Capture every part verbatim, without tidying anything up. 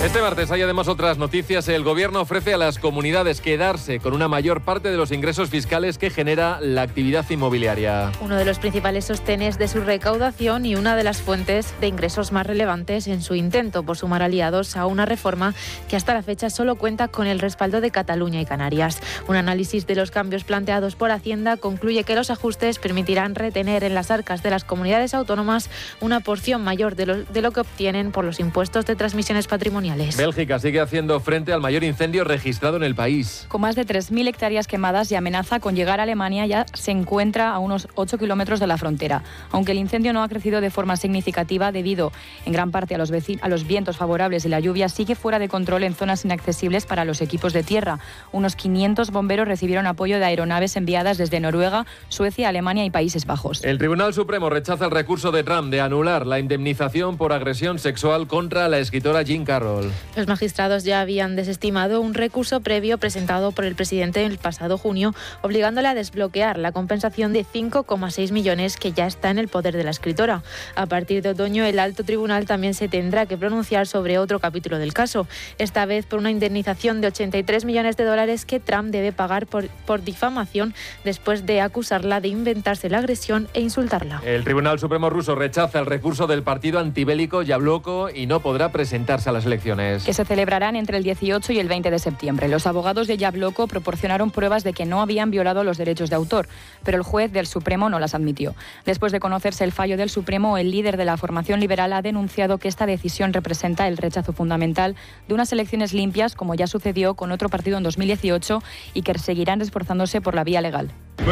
Este martes hay además otras noticias. El gobierno ofrece a las comunidades quedarse con una mayor parte de los ingresos fiscales que genera la actividad inmobiliaria. Uno de los principales sostenes de su recaudación y una de las fuentes de ingresos más relevantes en su intento por sumar aliados a una reforma que hasta la fecha solo cuenta con el respaldo de Cataluña y Canarias. Un análisis de los cambios planteados por Hacienda concluye que los ajustes permitirán retener en las arcas de las comunidades autónomas una porción mayor de lo, de lo que obtienen por los impuestos de transmisiones patrimoniales. Bélgica sigue haciendo frente al mayor incendio registrado en el país. Con más de tres mil hectáreas quemadas y amenaza con llegar a Alemania, ya se encuentra a unos ocho kilómetros de la frontera. Aunque el incendio no ha crecido de forma significativa debido en gran parte a los, a los vientos favorables y la lluvia, sigue fuera de control en zonas inaccesibles para los equipos de tierra. Unos quinientos bomberos recibieron apoyo de aeronaves enviadas desde Noruega, Suecia, Alemania y Países Bajos. El Tribunal Supremo rechaza el recurso de Trump de anular la indemnización por agresión sexual contra la escritora Jean Carroll. Los magistrados ya habían desestimado un recurso previo presentado por el presidente el pasado junio, obligándole a desbloquear la compensación de cinco coma seis millones que ya está en el poder de la escritora. A partir de otoño, el alto tribunal también se tendrá que pronunciar sobre otro capítulo del caso, esta vez por una indemnización de ochenta y tres millones de dólares que Trump debe pagar por, por difamación después de acusarla de inventarse la agresión e insultarla. El Tribunal Supremo ruso rechaza el recurso del partido antibélico Yabloko y no podrá presentarse a las elecciones. Que se celebrarán entre el dieciocho y el veinte de septiembre. Los abogados de Yabloko proporcionaron pruebas de que no habían violado los derechos de autor, pero el juez del Supremo no las admitió. Después de conocerse el fallo del Supremo, el líder de la formación liberal ha denunciado que esta decisión representa el rechazo fundamental de unas elecciones limpias, como ya sucedió con otro partido en dos mil dieciocho, y que seguirán esforzándose por la vía legal.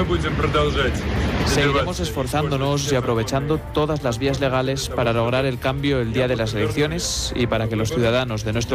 Seguiremos esforzándonos y aprovechando todas las vías legales para lograr el cambio el día de las elecciones y para que los ciudadanos de nuestro